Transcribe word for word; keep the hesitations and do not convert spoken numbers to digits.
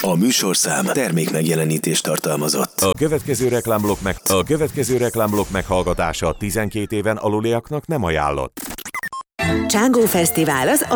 A műsorszám termék megjelenítést tartalmazott. A következő reklámblokk meg a következő reklámblokk meghallgatása tizenkét éven aluliaknak nem ajánlott. Csángó Fesztivál az